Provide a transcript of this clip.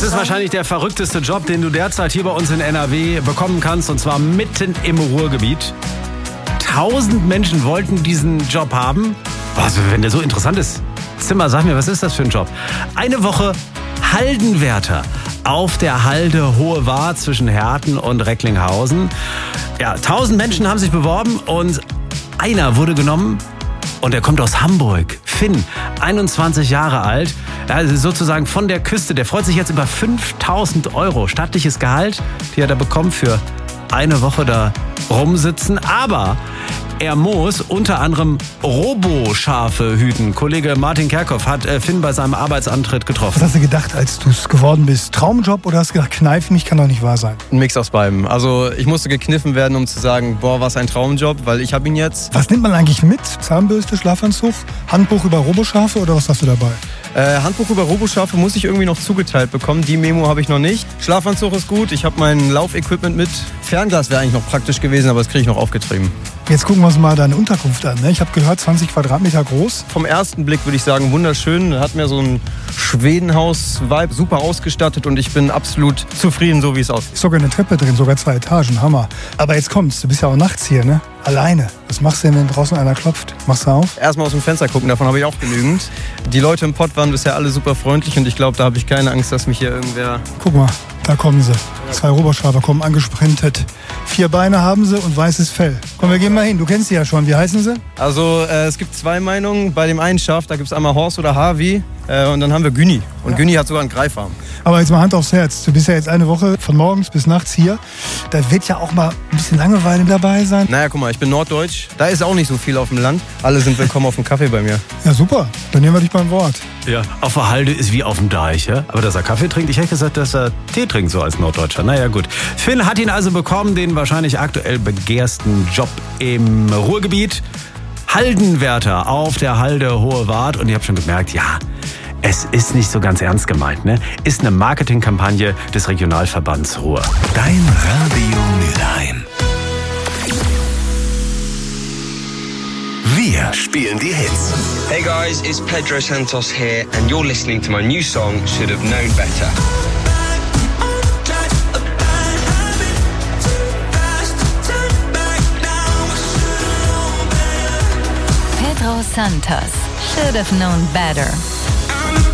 ist wahrscheinlich der verrückteste Job, den du derzeit hier bei uns in NRW bekommen kannst, und zwar mitten im Ruhrgebiet. 1000 Menschen wollten diesen Job haben. Was, wenn der so interessant ist. Zimmer, sag mir, was ist das für ein Job? Eine Woche Haldenwärter auf der Halde Hohe Wart zwischen Herten und Recklinghausen. Ja, 1000 Menschen haben sich beworben und einer wurde genommen. Und er kommt aus Hamburg. Finn, 21 Jahre alt, also sozusagen von der Küste. Der freut sich jetzt über 5.000 € stattliches Gehalt, die er da bekommt für eine Woche da rumsitzen. Aber er muss unter anderem Roboschafe hüten. Kollege Martin Kerkhoff hat Finn bei seinem Arbeitsantritt getroffen. Was hast du gedacht, als du es geworden bist? Traumjob oder hast du gedacht, kneif mich, kann doch nicht wahr sein? Ein Mix aus beidem. Also ich musste gekniffen werden, um zu sagen, boah, was ein Traumjob, weil ich habe ihn jetzt. Was nimmt man eigentlich mit? Zahnbürste, Schlafanzug, Handbuch über Roboschafe oder was hast du dabei? Handbuch über Roboschafe muss ich irgendwie noch zugeteilt bekommen. Die Memo habe ich noch nicht. Schlafanzug ist gut. Ich habe mein Laufequipment mit. Fernglas wäre eigentlich noch praktisch gewesen, aber das kriege ich noch aufgetrieben. Jetzt gucken wir uns mal deine Unterkunft an. Ne? Ich habe gehört, 20 Quadratmeter groß. Vom ersten Blick würde ich sagen, wunderschön. Hat mir so ein Schwedenhaus-Vibe, super ausgestattet und ich bin absolut zufrieden, so wie es aussieht. Ist sogar eine Treppe drin, sogar 2 Etagen, Hammer. Aber jetzt kommt's, du bist ja auch nachts hier, ne? Alleine. Was machst du denn, wenn draußen einer klopft? Machst du auf? Erstmal aus dem Fenster gucken, davon habe ich auch genügend. Die Leute im Pott waren bisher alle super freundlich und ich glaube, da habe ich keine Angst, dass mich hier irgendwer... Guck mal, da kommen sie. 2 Roboschafe kommen angesprintet. 4 Beine haben sie und weißes Fell. Komm, wir gehen mal hin. Du kennst sie ja schon. Wie heißen sie? Also es gibt 2 Meinungen. Bei dem einen Schaf, da gibt es einmal Horst oder Harvey. Und dann haben wir Günni. Und ja. Günni hat sogar einen Greifarm. Aber jetzt mal Hand aufs Herz. Du bist ja jetzt eine Woche von morgens bis nachts hier. Da wird ja auch mal ein bisschen Langeweile dabei sein. Naja, guck mal, ich bin norddeutsch. Da ist auch nicht so viel auf dem Land. Alle sind willkommen auf dem Kaffee bei mir. Ja, super. Dann nehmen wir dich beim Wort. Ja, auf der Halde ist wie auf dem Deich, ja? Aber dass er Kaffee trinkt, ich hätte gesagt, dass er Tee trinkt, so als Norddeutscher. Naja, gut. Finn hat ihn also bekommen, den wahrscheinlich aktuell begehrsten Job im Ruhrgebiet. Haldenwärter auf der Halde Hohe Wart. Und ihr habt schon gemerkt, ja, es ist nicht so ganz ernst gemeint, ne? Ist eine Marketingkampagne des Regionalverbands Ruhr. Dein Radio Mülheim. Wir spielen die Hits. Hey guys, it's Pedro Santos here and you're listening to my new song, Should Have Known Better. Pedro Santos, Should Have Known Better.